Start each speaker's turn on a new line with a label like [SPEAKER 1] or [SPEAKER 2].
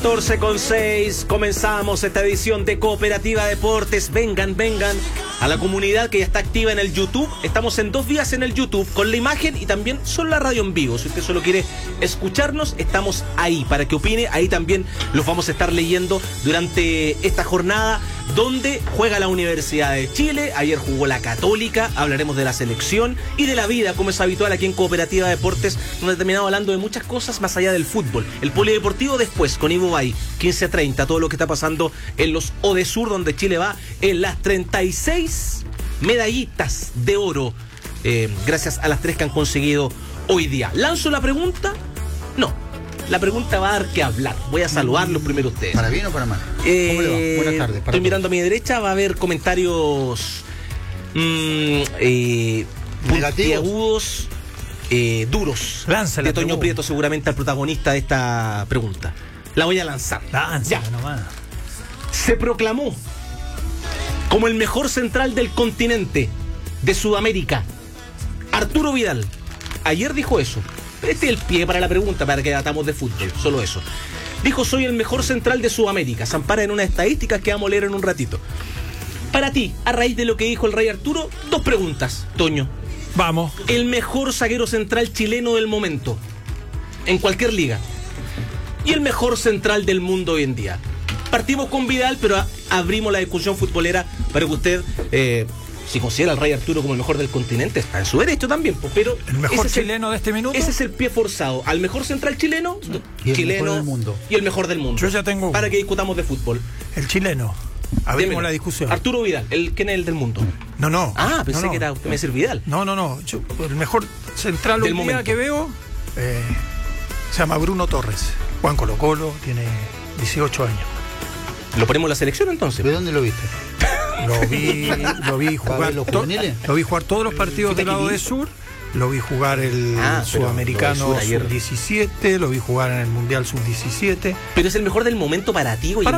[SPEAKER 1] 14:06, comenzamos esta edición de Cooperativa Deportes. Vengan a la comunidad que ya está activa en el YouTube. Estamos en 2 días en el YouTube con la imagen y también son la radio en vivo. Si usted solo quiere escucharnos, estamos ahí para que opine. Ahí también los vamos a estar leyendo durante esta jornada donde juega la Universidad de Chile. Ayer jugó la Católica. Hablaremos de la selección y de la vida, como es habitual aquí en Cooperativa Deportes, donde terminamos hablando de muchas cosas más allá del fútbol. El polideportivo después con Ivo Bay, 15:30, todo lo que está pasando en los Odesur, donde Chile va en las 36 medallitas de oro, gracias a las 3 que han conseguido hoy día. ¿Lanzo la pregunta? No. La pregunta va a dar que hablar. Voy a saludarlos primero a ustedes.
[SPEAKER 2] ¿Para bien o para mal? ¿Cómo le va? Buenas tardes.
[SPEAKER 1] Estoy mirando a mi derecha, va a haber comentarios puntiagudos, duros.
[SPEAKER 3] Lánzala,
[SPEAKER 1] de Toño Prieto, seguramente al protagonista de esta pregunta. La voy a lanzar.
[SPEAKER 3] Lánzala nomás.
[SPEAKER 1] Se proclamó como el mejor central del continente, de Sudamérica, Arturo Vidal. Ayer dijo eso. Este es el pie para la pregunta, para que debatamos de fútbol, solo eso. Dijo: soy el mejor central de Sudamérica. Se ampara en unas estadísticas que vamos a leer en un ratito. Para ti, a raíz de lo que dijo el Rey Arturo, 2 preguntas, Toño.
[SPEAKER 3] Vamos.
[SPEAKER 1] El mejor zaguero central chileno del momento, en cualquier liga. Y el mejor central del mundo hoy en día. Partimos con Vidal, pero abrimos la discusión futbolera para que usted... si considera al Rey Arturo como el mejor del continente, está en su derecho también, pero
[SPEAKER 3] el mejor chileno de este minuto.
[SPEAKER 1] Ese es el pie forzado. Al mejor central chileno,
[SPEAKER 2] y el mejor del mundo.
[SPEAKER 1] Y el mejor del mundo.
[SPEAKER 3] Yo ya tengo
[SPEAKER 1] para que discutamos de fútbol.
[SPEAKER 3] El chileno. Abrimos la discusión.
[SPEAKER 1] Arturo Vidal, ¿quién es el del mundo?
[SPEAKER 3] No.
[SPEAKER 1] Pensé que era usted, me decía Vidal.
[SPEAKER 3] No. El mejor central
[SPEAKER 1] del
[SPEAKER 3] hoy día
[SPEAKER 1] momento
[SPEAKER 3] que veo se llama Bruno Torres. Juan Colo-Colo, tiene 18 años.
[SPEAKER 1] ¿Lo ponemos en la selección entonces?
[SPEAKER 2] ¿De dónde lo viste?
[SPEAKER 3] Lo vi jugar
[SPEAKER 2] los juveniles.
[SPEAKER 3] Lo vi jugar todos los partidos del lado de Sur. Lo vi jugar el Sudamericano Sub-17. Lo vi jugar en el Mundial Sub-17.
[SPEAKER 1] Pero es el mejor del momento para ti, güey.